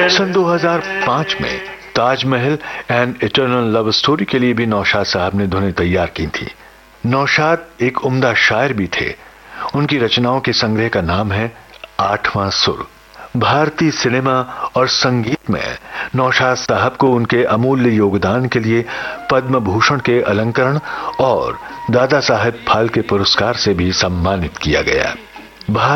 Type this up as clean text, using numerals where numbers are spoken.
सन 2005 में Taj Mahal and eternal love story के लिए भी नौशाद साहब ने धुनें तैयार की थी। नौशाद एक उम्दा शायर भी थे। उनकी रचनाओं के संग्रह का नाम है आठवां सुर। भारतीय सिनेमा और संगीत में नौशाद साहब को उनके अमूल्य योगदान के लिए पद्म भूषण के अलंकरण और दादा साहेब फाल्के पुरस्कार से भी सम्मानित किया गया।